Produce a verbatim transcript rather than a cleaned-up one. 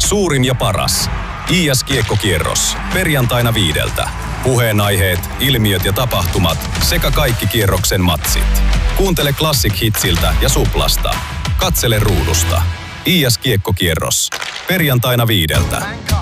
Suurin ja paras. I S-kiekkokierros. Perjantaina viideltä. Puheenaiheet, ilmiöt ja tapahtumat sekä kaikki kierroksen matsit. Kuuntele Classic Hitsiltä ja Suplasta. Katsele ruudusta. I S-kiekkokierros. Perjantaina viideltä.